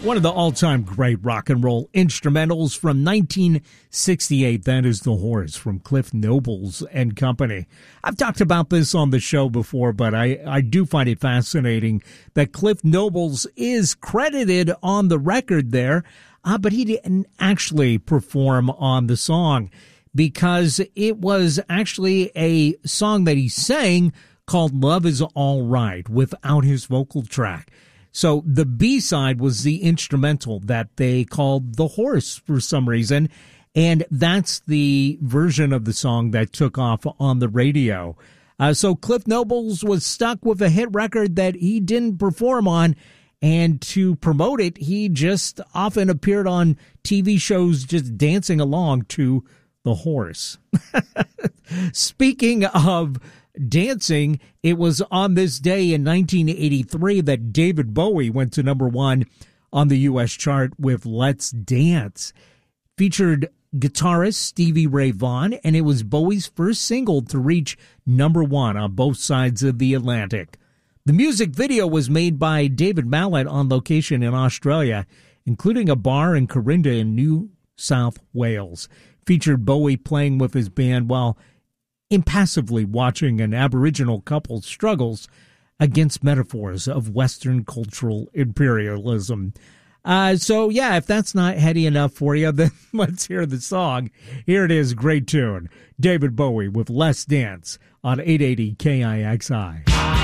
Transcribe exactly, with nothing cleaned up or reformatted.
One of the all-time great rock and roll instrumentals from nineteen sixty-eight. That is The Horse from Cliff Nobles and Company. I've talked about this on the show before, but I, I do find it fascinating that Cliff Nobles is credited on the record there, uh, but he didn't actually perform on the song because it was actually a song that he sang called Love Is All Right without his vocal track. So the B-side was the instrumental that they called The Horse for some reason, and that's the version of the song that took off on the radio. Uh, so Cliff Nobles was stuck with a hit record that he didn't perform on, and to promote it, he just often appeared on T V shows just dancing along to The Horse. Speaking of dancing, it was on this day in nineteen eighty-three that David Bowie went to number one on the U S chart with Let's Dance. Featured guitarist Stevie Ray Vaughan, and it was Bowie's first single to reach number one on both sides of the Atlantic. The music video was made by David Mallet on location in Australia, including a bar in Corinda in New South Wales. Featured Bowie playing with his band while impassively watching an Aboriginal couple struggles against metaphors of Western cultural imperialism. Uh, so, yeah, if that's not heady enough for you, then let's hear the song. Here it is, great tune. David Bowie with Let's Dance on eight eighty K I X I.